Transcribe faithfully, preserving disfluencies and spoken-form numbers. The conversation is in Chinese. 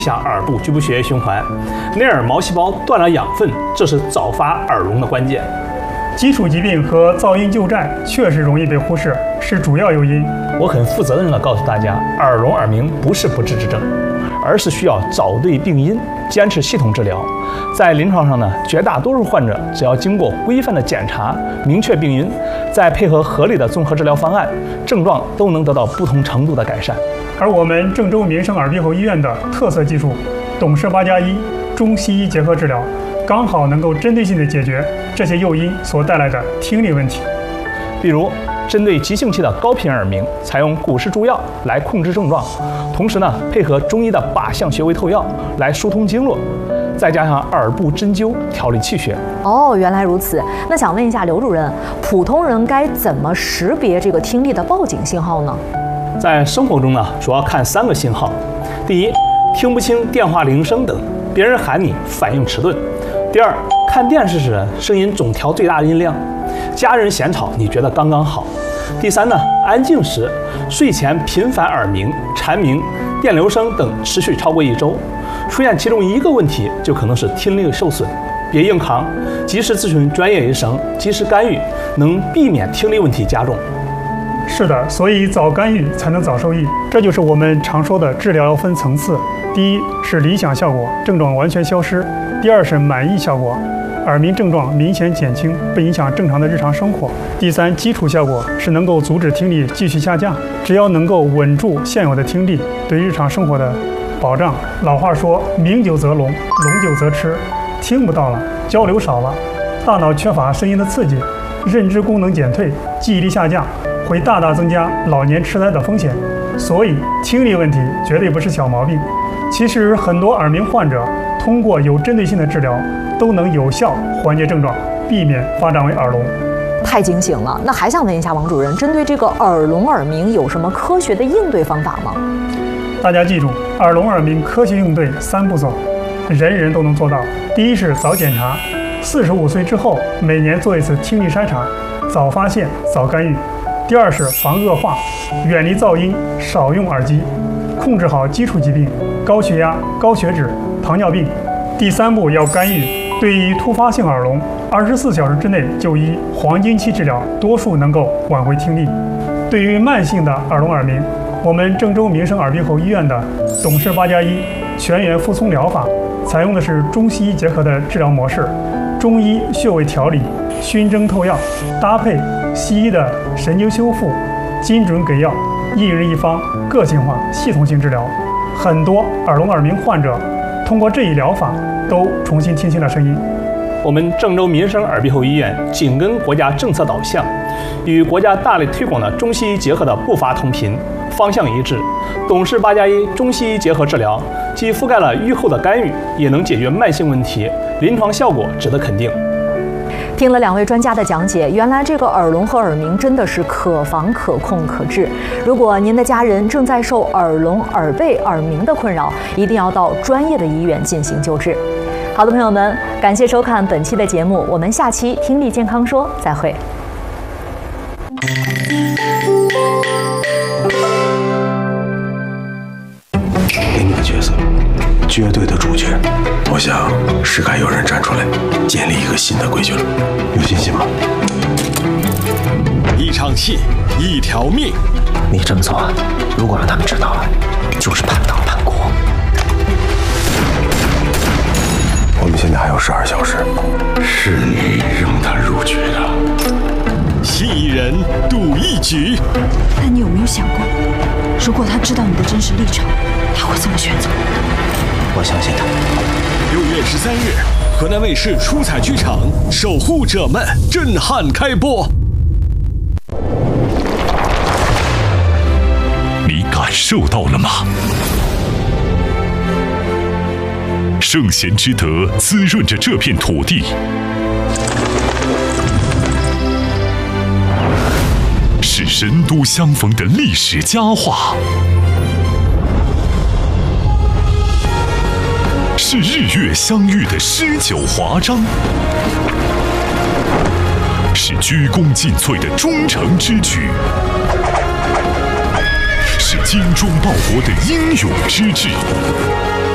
下耳部局部血液循环，内耳毛细胞断了养分，这是早发耳聋的关键。 基础疾病和噪音旧债确实容易被忽视，是主要诱因。 我很负责任地告诉大家，耳聋耳鸣不是不治之症，而是需要找对病因，坚持系统治疗。在临床上呢，绝大多数患者只要经过规范的检查，明确病因，再配合合理的综合治疗方案，症状都能得到不同程度的改善。 而我们郑州民生耳鼻喉医院的特色技术董氏八加一中西医结合治疗，刚好能够针对性地解决这些诱因所带来的听力问题。 比如，针对急性期的高频耳鸣，采用古氏诸药来控制症状，同时呢，配合中医的靶向穴位透药来疏通经络，再加上耳部针灸调理气血。 哦，原来如此。那想问一下刘主任，普通人该怎么识别这个听力的报警信号呢？ 在生活中呢，主要看三个信号：第一，听不清电话铃声等，别人喊你反应迟钝；第二，看电视时声音总调最大音量，家人嫌吵你觉得刚刚好；第三呢，安静时睡前频繁耳鸣、蝉鸣、电流声等持续超过一周，出现其中一个问题，就可能是听力受损。别硬扛，及时咨询专业医生，及时干预，能避免听力问题加重。 是的，所以早干预才能早受益，这就是我们常说的治疗要分层次。第一是理想效果，症状完全消失；第二是满意效果，耳鸣症状明显减轻，不影响正常的日常生活；第三，基础效果是能够阻止听力继续下降，只要能够稳住现有的听力，对日常生活的保障。老话说，鸣久则聋，聋久则痴，听不到了，交流少了，大脑缺乏声音的刺激，认知功能减退，记忆力下降，会大大增加老年痴呆的风险。所以听力问题绝对不是小毛病。其实很多耳鸣患者通过有针对性的治疗，都能有效缓解症状，避免发展为耳聋。 太惊醒了！那还想问一下王主任，针对这个耳聋耳鸣有什么科学的应对方法吗？ 大家记住，耳聋耳鸣科学应对三步骤，人人都能做到。第一是早检查，四十五岁之后每年做一次听力筛查，早发现早干预。第二是防恶化，远离噪音，少用耳机，控制好基础疾病，高血压、高血脂、糖尿病。第三步要干预，对于突发性耳聋，二十四小时之内就医，黄金期治疗，多数能够挽回听力。对于慢性的耳聋耳鸣，我们郑州民生耳鼻喉医院的董氏八加一全员复聪疗法，采用的是中西医结合的治疗模式，中医穴位调理、熏蒸透药，搭配西医的神经修复，精准给药，一人一方，个性化、系统性治疗。很多耳聋耳鸣患者通过这一疗法，都重新听清了声音。 我们郑州民生耳鼻喉医院紧跟国家政策导向，与国家大力推广的中西医结合的步伐同频，方向一致。董氏八加一中西医结合治疗，既覆盖了预后的干预，也能解决慢性问题，临床效果值得肯定。 听了两位专家的讲解，原来这个耳聋和耳鸣真的是可防可控可治。如果您的家人正在受耳聋、耳背、耳鸣的困扰，一定要到专业的医院进行救治。好的，朋友们，感谢收看本期的节目，我们下期听力健康说再会。 给你个角色，绝对的主角。我想是该有人站出来，建立一个新的规矩了。有信心吗？ 一场戏，一条命。 你这么做，如果让他们知道了，就是叛党叛国。我们现在还有十二小时。是你让他入局的。 信一人，赌一局。 但你有没有想过，如果他知道你的真实立场，他会怎么选择？ 我相信他。 六月十三日，河南卫视出彩剧场《守护者们》震撼开播。 你感受到了吗？圣贤之德滋润着这片土地，是神都相逢的历史佳话，是日月相遇的诗酒华章，是鞠躬尽瘁的忠诚之举，是精忠报国的英勇之志。